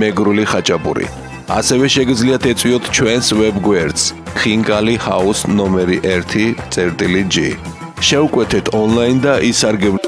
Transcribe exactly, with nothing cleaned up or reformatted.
მეგრული ხაჭაპური. ასევე შეგიძლიათ ეწვიოთ ჩვენს ვებგვერდს ხინკალი ჰაუს ნომერი ერთი წერტილი ჯი. შევკვეთეთ ონლაინ და ისარგებლეთ